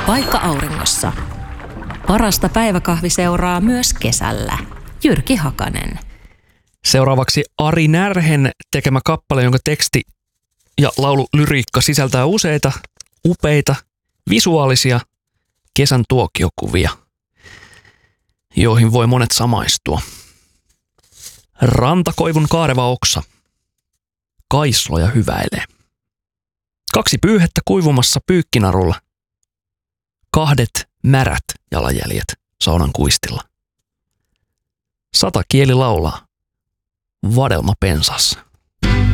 Vaikka auringossa. Parasta päiväkahviseuraa myös kesällä. Jyrki Hakanen. Seuraavaksi Ari Närhen tekemä kappale, jonka teksti ja laululyriikka sisältää useita upeita visuaalisia kesän tuokiokuvia, joihin voi monet samaistua. Rantakoivun kaareva oksa. Kaisloja hyväilee. 2 pyyhettä kuivumassa pyykkinarulla. 2 märät jalanjäljet saunan kuistilla. 100 kieli laulaa. Vadelma pensassa.